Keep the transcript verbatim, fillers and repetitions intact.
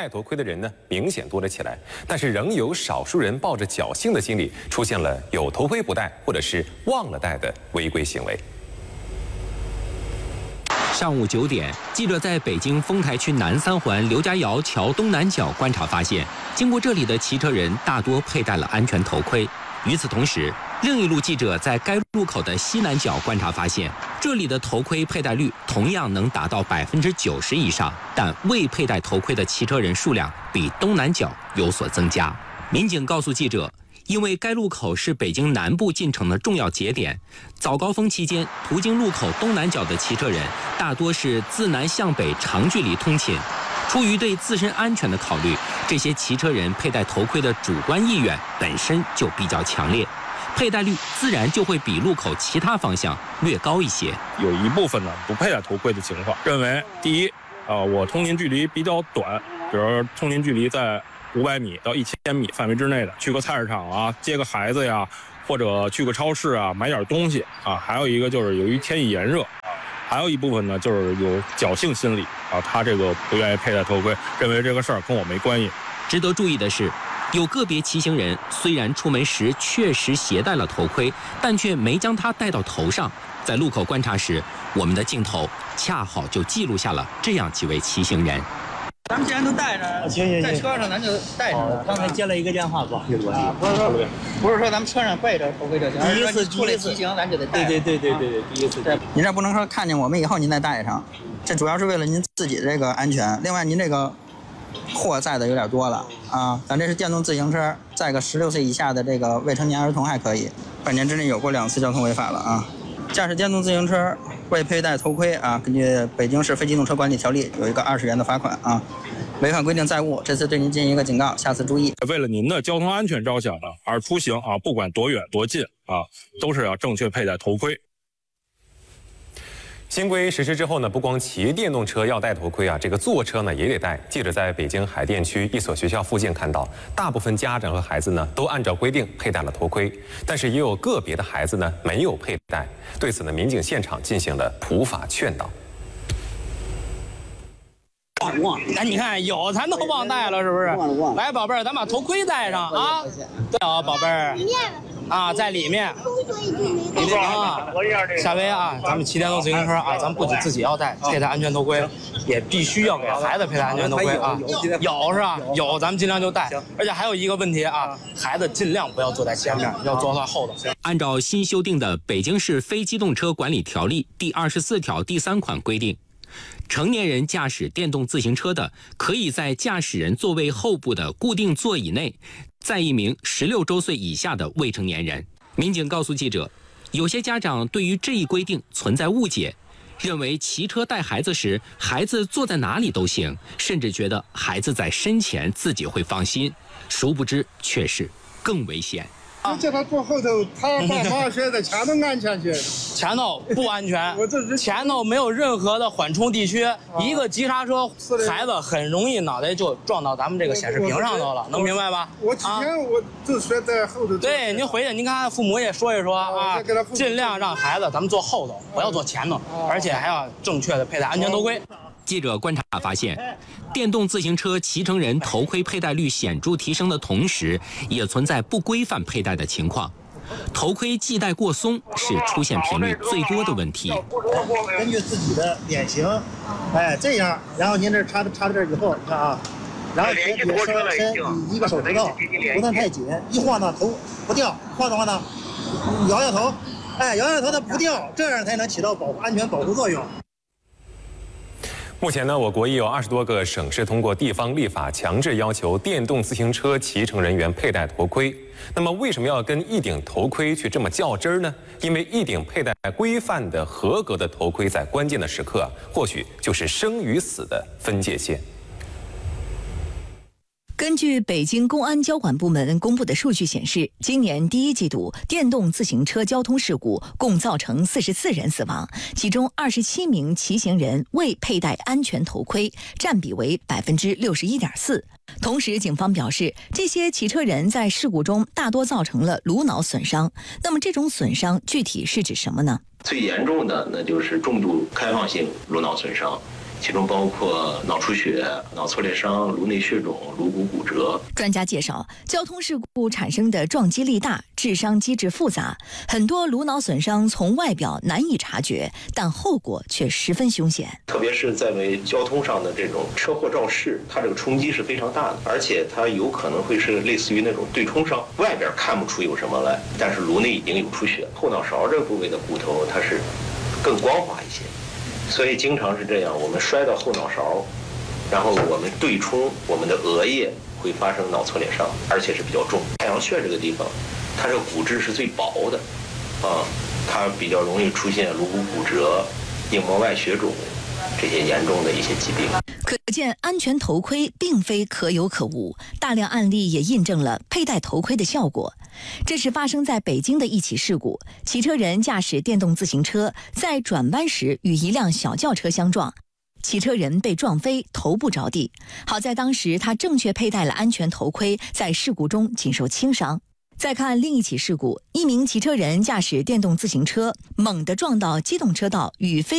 戴头盔的人呢明显多了起来，但是仍有少数人抱着侥幸的心理，出现了有头盔不戴或者是忘了戴的违规行为。 上午九点，记者在北京丰台区南三环刘家窑桥东南角观察发现，经过这里的骑车人大多佩戴了安全头盔。与此同时，另一路记者在该路口的西南角观察发现，这里的头盔佩戴率同样能达到百分之九十以上，但未佩戴头盔的骑车人数量比东南角有所增加。民警告诉记者，因为该路口是北京南部进城的重要节点，早高峰期间途经路口东南角的骑车人大多是自南向北长距离通勤。出于对自身安全的考虑，这些骑车人佩戴头盔的主观意愿本身就比较强烈，佩戴率自然就会比路口其他方向略高一些。 有一部分呢不佩戴头盔的情况，认为第一，啊、呃，我通勤距离比较短，比如通勤距离在五百米到一千米范围之内的，去个菜市场啊，接个孩子呀，或者去个超市啊，买点东西啊。还有一个就是由于天气炎热啊，还有一部分呢就是有侥幸心理啊，他这个不愿意佩戴头盔，认为这个事儿跟我没关系。 值得注意的是，有个别骑行人虽然出门时确实携带了头盔，但却没将它戴到头上。在路口观察时，我们的镜头恰好就记录下了这样几位骑行人。 咱们既然都带着，在车上咱就带着。 刚才接了一个电话，不好意思，啊， 不是说不是说咱们车上备着头盔就行， 第一次出来骑行咱就得带。 对对对对对对，第一次。 您这不能说看见我们以后您再带上，这主要是为了您自己这个安全。另外，您这个货载的有点多了啊，咱这是电动自行车，载个十六岁以下的这个未成年儿童还可以。半年之内有过两次交通违法了啊。驾驶电动自行车未佩戴头盔啊，根据北京市非机动车管理条例有一个二十元的罚款啊。违反规定载物，这次对您进行一个警告，下次注意。 为了您的交通安全着想呢，而出行啊，不管多远多近啊，都是要正确佩戴头盔。 新规实施之后呢，不光骑电动车要戴头盔啊，这个坐车呢也得戴。记者在北京海淀区一所学校附近看到，大部分家长和孩子呢都按照规定佩戴了头盔，但是也有个别的孩子呢没有佩戴。对此呢，民警现场进行了普法劝导。 那你看有咱都忘带了是不是？来，宝贝儿，咱把头盔戴上啊！对啊，宝贝儿，啊，在里面。啊，下回啊，咱们骑电动自行车啊，咱不仅自己要戴佩戴安全头盔，也必须要给孩子佩戴安全头盔啊。有是吧？有，咱们尽量就戴。而且还有一个问题啊，孩子尽量不要坐在前面，要坐在后头。 按照新修订的《北京市非机动车管理条例》第二十四条第三款规定，成年人驾驶电动自行车的，可以在驾驶人座位后部的固定座椅内载一名十六周岁以下的未成年人。民警告诉记者，有些家长对于这一规定存在误解，认为骑车带孩子时，孩子坐在哪里都行，甚至觉得孩子在身前自己会放心，殊不知却是更危险。 你叫他坐后头，他爸妈觉得前头安全些， 前头不安全，前头没有任何的缓冲地区，啊、一个急刹车，孩子很容易脑袋就撞到咱们这个显示屏上头了，能明白吧？ 我之前我就说在后头。 对，您回去您看父母也说一说啊，尽量让孩子咱们坐后头，不要坐前头，而且还要正确的佩戴安全头盔。 记者观察发现，电动自行车骑乘人头盔佩戴率显著提升的同时，也存在不规范佩戴的情况。头盔系带过松是出现频率最多的问题。 根据自己的脸型，哎，这样，然后您这插插到这儿以后，你看啊，然后别别伸伸一个手指头，不能太紧，一晃呢头不掉，晃的话呢，摇摇头，哎，摇摇头它不掉，这样才能起到保护安全保护作用。 目前呢，我国已有二十多个省市通过地方立法强制要求电动自行车骑乘人员佩戴头盔。那么，为什么要跟一顶头盔去这么较真儿呢？因为一顶佩戴规范的、合格的头盔，在关键的时刻啊，或许就是生与死的分界线。 根据北京公安交管部门公布的数据显示，今年第一季度电动自行车交通事故共造成四十四人死亡，其中二十七名骑行人未佩戴安全头盔，占比为百分之六十一点四。同时，警方表示，这些骑车人在事故中大多造成了颅脑损伤。那么，这种损伤具体是指什么呢？ 最严重的那就是重度开放性颅脑损伤。 其中包括脑出血、脑挫裂伤、颅内血肿、颅骨骨折。 专家介绍，交通事故产生的撞击力大，致伤机制复杂，很多颅脑损伤从外表难以察觉，但后果却十分凶险。 特别是在为交通上的这种车祸肇事，它这个冲击是非常大的，而且它有可能会是类似于那种对冲伤，外边看不出有什么来，但是颅内已经有出血。后脑勺这个部位的骨头它是更光滑一些，所以经常是这样，我们摔到后脑勺，然后我们对冲我们的额叶，会发生脑挫裂伤，而且是比较重。太阳穴这个地方，它这个骨质是最薄的，啊，它比较容易出现颅骨骨折、硬膜外血肿这些严重的一些疾病。 可见安全头盔并非可有可无，大量案例也印证了佩戴头盔的效果。这是发生在北京的一起事故，骑车人驾驶电动自行车在转弯时与一辆小轿车相撞，骑车人被撞飞，头部着地。好在当时他正确佩戴了安全头盔，在事故中仅受轻伤。再看另一起事故，一名骑车人驾驶电动自行车猛地撞到机动车道与非